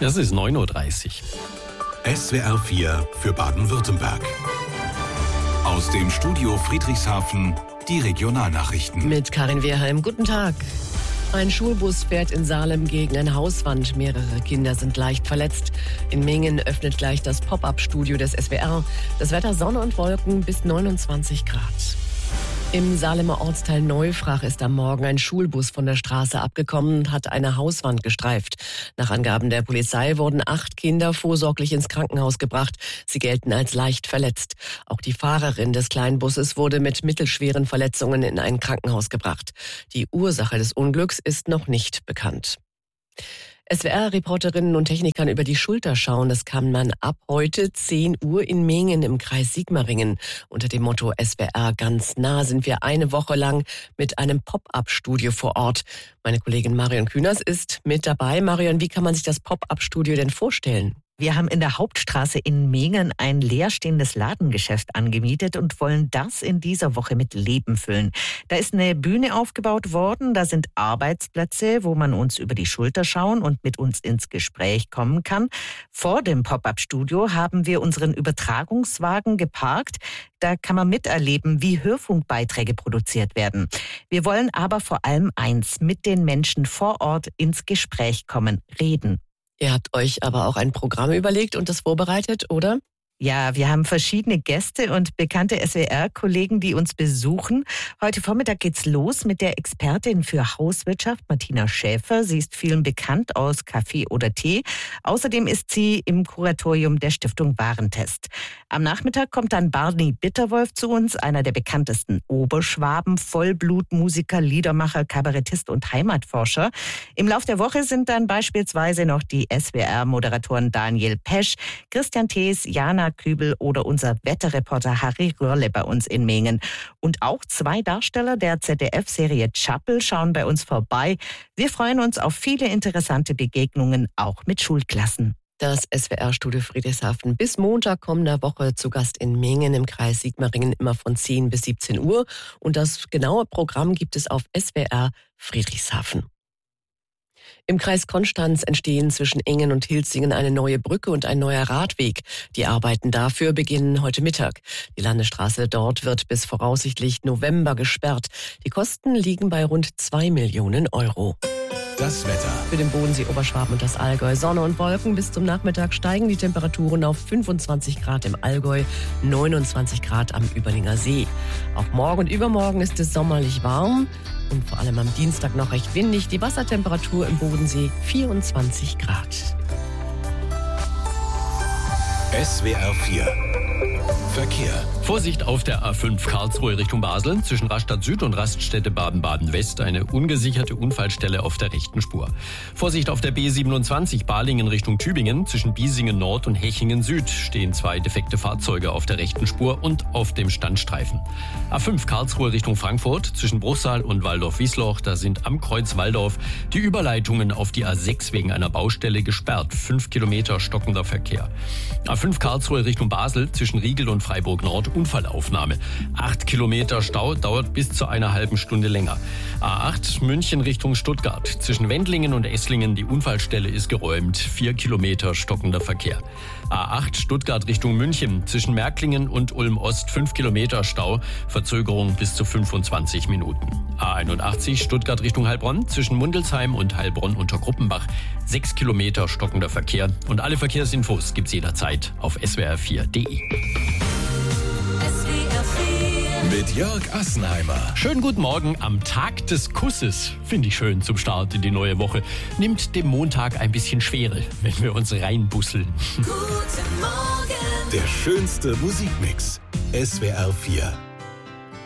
Es ist 9:30 Uhr. SWR 4 für Baden-Württemberg. Aus dem Studio Friedrichshafen die Regionalnachrichten. Mit Karin Wehrheim. Guten Tag. Ein Schulbus fährt in Salem gegen eine Hauswand. Mehrere Kinder sind leicht verletzt. In Mingen öffnet gleich das Pop-up-Studio des SWR. Das Wetter Sonne und Wolken bis 29 Grad. Im Salemer Ortsteil Neufrach ist am Morgen ein Schulbus von der Straße abgekommen und hat eine Hauswand gestreift. Nach Angaben der Polizei wurden 8 Kinder vorsorglich ins Krankenhaus gebracht. Sie gelten als leicht verletzt. Auch die Fahrerin des kleinen Busses wurde mit mittelschweren Verletzungen in ein Krankenhaus gebracht. Die Ursache des Unglücks ist noch nicht bekannt. SWR-Reporterinnen und Technikern über die Schulter schauen. Das kann man ab heute 10 Uhr in Mingen im Kreis Sigmaringen. Unter dem Motto SWR ganz nah sind wir eine Woche lang mit einem Pop-up-Studio vor Ort. Meine Kollegin Marion Künast ist mit dabei. Marion, wie kann man sich das Pop-up-Studio denn vorstellen? Wir haben in der Hauptstraße in Mingen ein leerstehendes Ladengeschäft angemietet und wollen das in dieser Woche mit Leben füllen. Da ist eine Bühne aufgebaut worden, da sind Arbeitsplätze, wo man uns über die Schulter schauen und mit uns ins Gespräch kommen kann. Vor dem Pop-up-Studio haben wir unseren Übertragungswagen geparkt. Da kann man miterleben, wie Hörfunkbeiträge produziert werden. Wir wollen aber vor allem eins, mit den Menschen vor Ort ins Gespräch kommen, reden. Ihr habt euch aber auch ein Programm überlegt und das vorbereitet, oder? Ja, wir haben verschiedene Gäste und bekannte SWR-Kollegen, die uns besuchen. Heute Vormittag geht's los mit der Expertin für Hauswirtschaft, Martina Schäfer. Sie ist vielen bekannt aus Kaffee oder Tee. Außerdem ist sie im Kuratorium der Stiftung Warentest. Am Nachmittag kommt dann Barney Bitterwolf zu uns, einer der bekanntesten Oberschwaben, Vollblutmusiker, Liedermacher, Kabarettist und Heimatforscher. Im Lauf der Woche sind dann beispielsweise noch die SWR-Moderatoren Daniel Pesch, Christian Thees, Jana Kübel oder unser Wetterreporter Harry Röhrle bei uns in Mingen. Und auch 2 Darsteller der ZDF-Serie Chappell schauen bei uns vorbei. Wir freuen uns auf viele interessante Begegnungen, auch mit Schulklassen. Das SWR-Studio Friedrichshafen bis Montag kommender Woche zu Gast in Mingen im Kreis Sigmaringen, immer von 10 bis 17 Uhr. Und das genaue Programm gibt es auf SWR Friedrichshafen. Im Kreis Konstanz entstehen zwischen Engen und Hilzingen eine neue Brücke und ein neuer Radweg. Die Arbeiten dafür beginnen heute Mittag. Die Landesstraße dort wird bis voraussichtlich November gesperrt. Die Kosten liegen bei rund 2 Millionen Euro. Das Wetter. Für den Bodensee, Oberschwaben und das Allgäu Sonne und Wolken. Bis zum Nachmittag steigen die Temperaturen auf 25 Grad im Allgäu, 29 Grad am Überlinger See. Auch morgen und übermorgen ist es sommerlich warm und vor allem am Dienstag noch recht windig. Die Wassertemperatur im Bodensee 24 Grad. SWR 4 Verkehr. Vorsicht auf der A5 Karlsruhe Richtung Basel. Zwischen Rastatt Süd und Raststätte Baden-Baden-West eine ungesicherte Unfallstelle auf der rechten Spur. Vorsicht auf der B27 Balingen Richtung Tübingen. Zwischen Biesingen Nord und Hechingen Süd stehen 2 defekte Fahrzeuge auf der rechten Spur und auf dem Standstreifen. A5 Karlsruhe Richtung Frankfurt. Zwischen Bruchsal und Waldorf-Wiesloch. Da sind am Kreuz Waldorf die Überleitungen auf die A6 wegen einer Baustelle gesperrt. 5 Kilometer stockender Verkehr. A5 Karlsruhe Richtung Basel. Zwischen Riegel und Freiburg Nord Unfallaufnahme. 8 Kilometer Stau, dauert bis zu einer halben Stunde länger. A8 München Richtung Stuttgart. Zwischen Wendlingen und Esslingen die Unfallstelle ist geräumt. 4 Kilometer stockender Verkehr. A8 Stuttgart Richtung München. Zwischen Märklingen und Ulm Ost 5 Kilometer Stau. Verzögerung bis zu 25 Minuten. A81 Stuttgart Richtung Heilbronn. Zwischen Mundelsheim und Heilbronn unter Gruppenbach 6 Kilometer stockender Verkehr. Und alle Verkehrsinfos gibt's jederzeit auf swr4.de. Mit Jörg Assenheimer. Schönen guten Morgen am Tag des Kusses. Finde ich schön zum Start in die neue Woche. Nimmt dem Montag ein bisschen Schwere, wenn wir uns reinbusseln. Guten Morgen. Der schönste Musikmix. SWR 4.